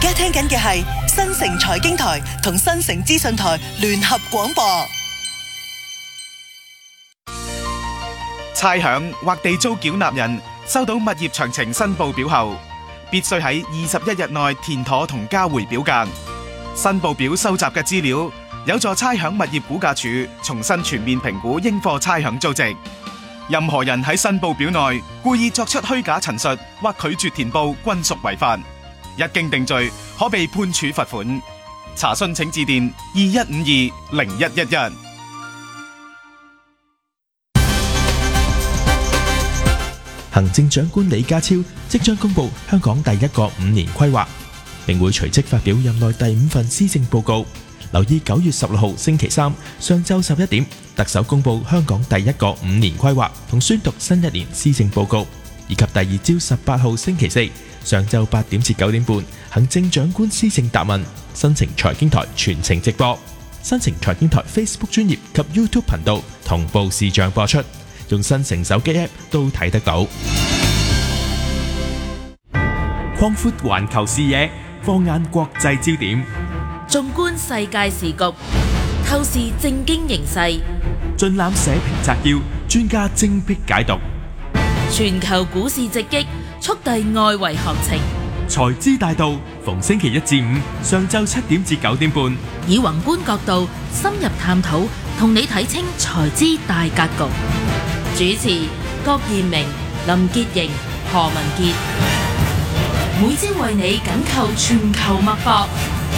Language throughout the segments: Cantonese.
家聽緊嘅係新城財經台同新城資訊台聯合廣播。 差餉或地租繳納人收到物業詳情申報表後，必須喺21日內填妥同交回表格。申報表收集嘅資料有助差餉物業估價署重新全面評估應課差餉租值。任何人喺申報表內故意作出虛假陳述或拒絕填報，均屬違法。一經定罪，可被判處罰款。查詢請致電21520111。 行政長官李家超即將公布香港第一個5年規劃，並會隨即發表任內第5份施政報告。留意9月16號星期三上晝11點，特首公布香港第一個5年規劃同宣讀新一年施政報告，以及第二朝18號星期四上晝8點至9點半，行政長官施政答問，新城財經台全程直播，新城財經台 Facebook 專頁及 YouTube 頻道同步視像播出，用新城手機 App 都睇得到。擴闊環球視野，放眼國際焦點， 縱觀世界時局，透視政經形勢， 盡覽社評摘要，專家精闢解讀。 全球股市直擊，速遞外圍行情。 財資大道逢星期一至五上晝7點至9點半， 以宏觀角度深入探討，同你睇清財資大格局。主持郭彥明、林潔瑩、何文傑，每朝為你緊扣全球脈搏。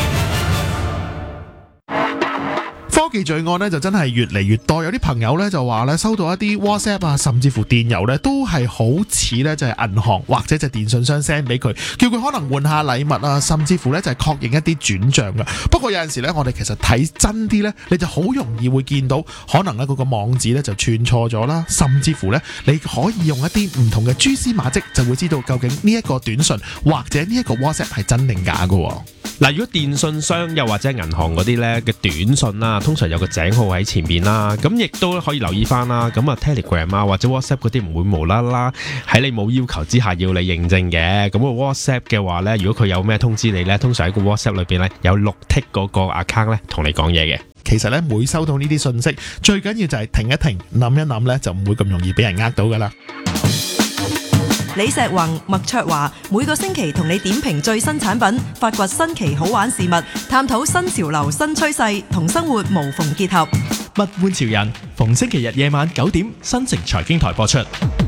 科技罪案咧就真係越嚟越多，有啲朋友咧就話咧收到一啲 WhatsApp 啊，甚至乎電郵咧都係好似咧就係銀行或者就電信商 send 俾佢，叫佢可能換下禮物啊，甚至乎咧就係確認一啲轉賬噶。不過有陣時咧，我哋其實睇真啲咧，你就好容易會見到可能咧嗰個網址咧就串錯咗啦，甚至乎咧你可以用一啲唔同嘅蛛絲馬跡，就會知道究竟呢一個短信或者呢一個 WhatsApp 係真定假噶。 嗱，如果電信商又或者銀行嗰啲咧嘅短信啦，通常有個井號喺前面啦，咁亦都可以留意翻啦。咁啊 Telegram 啊或者 WhatsApp 嗰啲唔會無啦啦喺你冇要求之下要你認證嘅。咁個 WhatsApp 嘅話咧，如果佢有咩通知你咧，通常喺個 WhatsApp 裏邊咧有綠剔嗰個 account 咧同你講嘢嘅。 其實咧每收到呢啲信息，最緊要就係停一停，諗一諗咧，就唔會咁容易俾人呃到噶啦。 李石宏、麥卓華每個星期同你點評最新產品，發掘新奇好玩事物，探討新潮流新趨勢，同生活無縫結合。 物玩潮人逢星期日夜晚9點，新城財經台播出。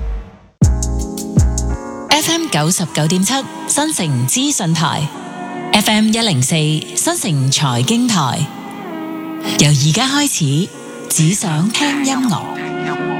FM 99.7新城資訊台， FM 104新城財經台。由而家開始，只想聽音樂。